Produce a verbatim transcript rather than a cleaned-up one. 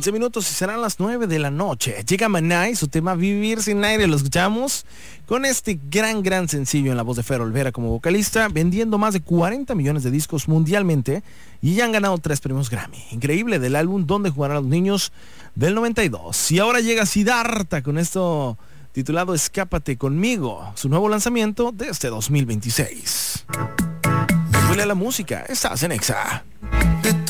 quince minutos y serán las nueve de la noche. Llega Maná y su tema Vivir sin aire. Lo escuchamos con este gran, gran sencillo en la voz de Fer Olvera como vocalista, vendiendo más de cuarenta millones de discos mundialmente y ya han ganado tres premios Grammy. Increíble, del álbum Donde jugarán los niños del noventa y dos. Y ahora llega Siddhartha con esto titulado Escápate conmigo, su nuevo lanzamiento de este dos mil veintiséis. Huele a la música, estás en Exa.